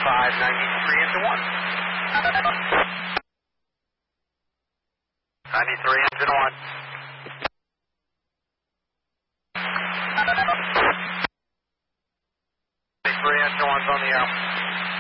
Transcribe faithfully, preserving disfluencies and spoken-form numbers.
five ninety-three engine one. ninety-three engine one. ninety-three engine one's on the out.